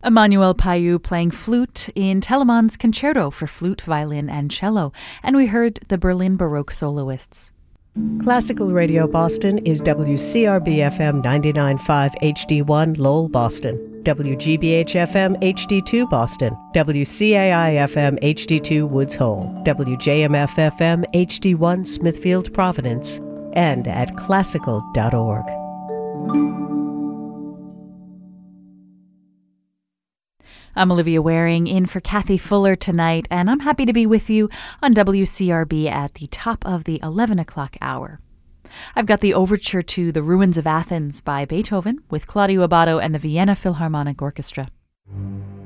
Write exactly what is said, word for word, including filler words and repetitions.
Emmanuel Payou playing flute in Telemann's Concerto for flute, violin, and cello. And we heard the Berlin Baroque soloists. Classical Radio Boston is W C R B F M ninety-nine point five H D one Lowell, Boston. W G B H F M H D two Boston. W C A I F M H D two Woods Hole. W J M F F M H D one Smithfield, Providence. And at classical dot org. I'm Olivia Waring in for Kathy Fuller tonight, and I'm happy to be with you on W C R B at the top of the eleven o'clock hour. I've got the overture to The Ruins of Athens by Beethoven with Claudio Abbado and the Vienna Philharmonic Orchestra.